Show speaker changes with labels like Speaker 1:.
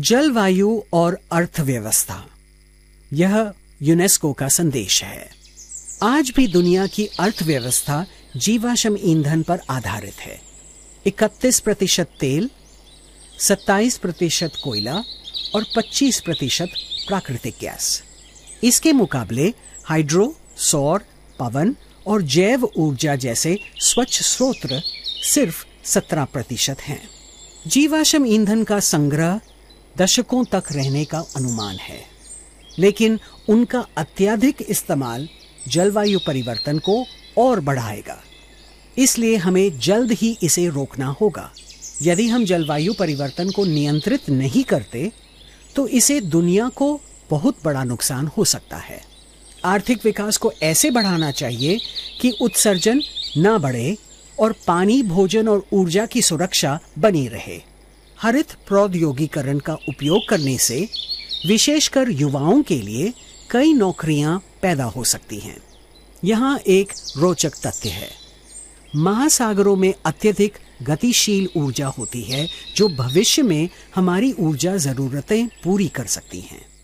Speaker 1: जलवायु और अर्थव्यवस्था, यह यूनेस्को का संदेश है। आज भी दुनिया की अर्थव्यवस्था जीवाश्म ईंधन पर आधारित है। 31% तेल, 27% कोयला और 25% प्राकृतिक गैस। इसके मुकाबले हाइड्रो, सौर, पवन और जैव ऊर्जा जैसे स्वच्छ स्रोत सिर्फ 17% हैं। जीवाश्म ईंधन का संग्रह दशकों तक रहने का अनुमान है, लेकिन उनका अत्यधिक इस्तेमाल जलवायु परिवर्तन को और बढ़ाएगा। इसलिए हमें जल्द ही इसे रोकना होगा। यदि हम जलवायु परिवर्तन को नियंत्रित नहीं करते तो इसे दुनिया को बहुत बड़ा नुकसान हो सकता है। आर्थिक विकास को ऐसे बढ़ाना चाहिए कि उत्सर्जन न बढ़े और पानी, भोजन और ऊर्जा की सुरक्षा बनी रहे। हरित प्रौद्योगिकीकरण का उपयोग करने से विशेषकर युवाओं के लिए कई नौकरियां पैदा हो सकती हैं। यहाँ एक रोचक तथ्य है। महासागरों में अत्यधिक गतिशील ऊर्जा होती है जो भविष्य में हमारी ऊर्जा जरूरतें पूरी कर सकती हैं।